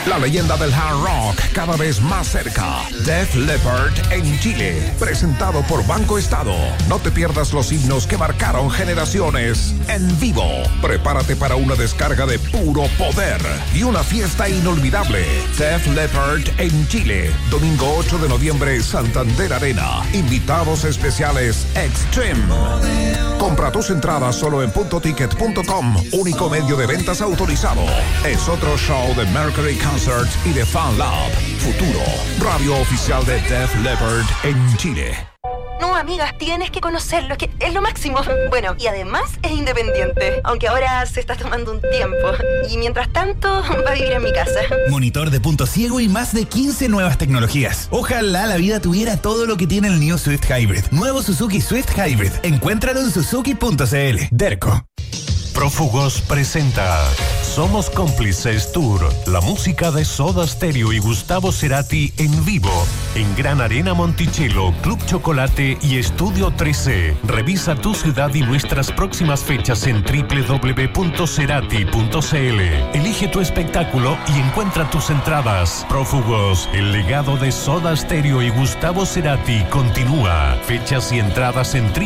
La leyenda del hard rock cada vez más cerca. Def Leppard en Chile, presentado por Banco Estado. No te pierdas los himnos que marcaron generaciones en vivo. Prepárate para una descarga de puro poder y una fiesta inolvidable. Def Leppard en Chile, domingo 8 de noviembre, Santander Arena. Invitados especiales Extreme. Compra tus entradas solo en puntoticket.com, único medio de ventas autorizado. Es otro show de Mercury Concert y de Fan Lab. Futuro, radio oficial de Def Leppard en Chile. No, amigas, tienes que conocerlo, que es lo máximo. Bueno, y además es independiente, aunque ahora se está tomando un tiempo. Y mientras tanto, va a vivir en mi casa. Monitor de punto ciego y más de 15 nuevas tecnologías. Ojalá la vida tuviera todo lo que tiene el New Swift Hybrid. Nuevo Suzuki Swift Hybrid. Encuéntralo en suzuki.cl. Derco. Prófugos presenta Somos Cómplices Tour, la música de Soda Stereo y Gustavo Cerati en vivo en Gran Arena Monticello, Club Chocolate y Estudio 13. Revisa tu ciudad y nuestras próximas fechas en www.cerati.cl. Elige tu espectáculo y encuentra tus entradas. Prófugos, el legado de Soda Stereo y Gustavo Cerati continúa. Fechas y entradas en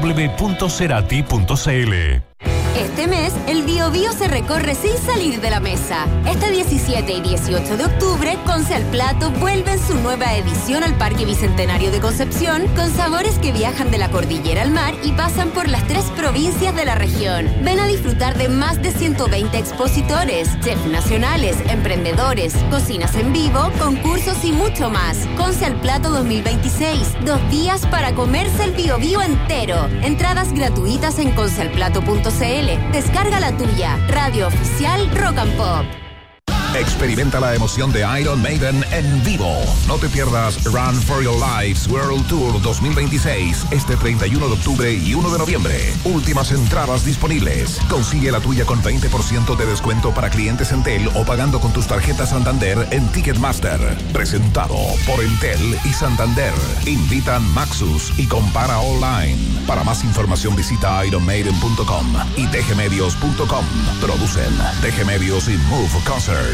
www.cerati.cl. Este mes, el Bio Bio se recorre sin salir de la mesa. Este 17 y 18 de octubre, Conce al Plato vuelve en su nueva edición al Parque Bicentenario de Concepción, con sabores que viajan de la cordillera al mar y pasan por las 3 provincias de la región. Ven a disfrutar de más de 120 expositores, chefs nacionales, emprendedores, cocinas en vivo, concursos y mucho más. Conce al Plato 2026, 2 días para comerse el Bio Bio entero. Entradas gratuitas en concealplato.cl. Descarga la tuya. Radio oficial Rock and Pop. Experimenta la emoción de Iron Maiden en vivo. No te pierdas Run for Your Lives World Tour 2026 este 31 de octubre y 1 de noviembre. Últimas entradas disponibles. Consigue la tuya con 20% de descuento para clientes Entel o pagando con tus tarjetas Santander en Ticketmaster. Presentado por Entel y Santander. Invitan Maxus y Compara Online. Para más información visita ironmaiden.com y dgmedios.com. Producen DG Medios y Move Concert.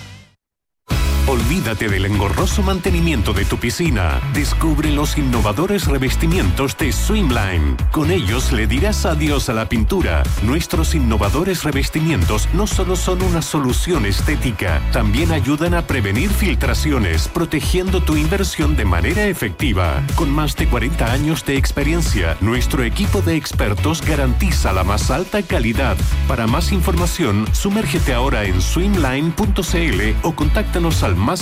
Olvídate del engorroso mantenimiento de tu piscina. Descubre los innovadores revestimientos de Swimline. Con ellos le dirás adiós a la pintura. Nuestros innovadores revestimientos no solo son una solución estética, también ayudan a prevenir filtraciones, protegiendo tu inversión de manera efectiva. Con más de 40 años de experiencia, nuestro equipo de expertos garantiza la más alta calidad. Para más información, sumérgete ahora en swimline.cl o contáctanos al más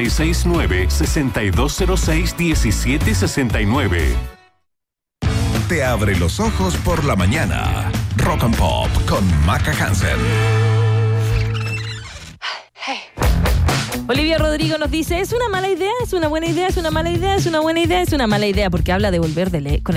569-6206-1769. Te abre los ojos por la mañana. Rock and Pop con Maca Hansen. Olivia Rodrigo nos dice, ¿es una mala idea? ¿Es una buena idea? ¿Es una mala idea? ¿Es una buena idea? ¿Es una mala idea? Porque habla de volver con